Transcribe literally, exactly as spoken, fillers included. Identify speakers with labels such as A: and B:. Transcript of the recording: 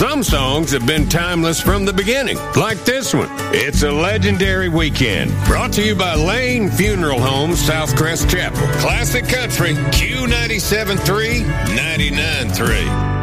A: Some songs have been timeless from the beginning, like this one. It's a legendary weekend. Brought to you by Lane Funeral Home, Southcrest Chapel. Classic Country, Q ninety-seven point three, ninety-nine point three.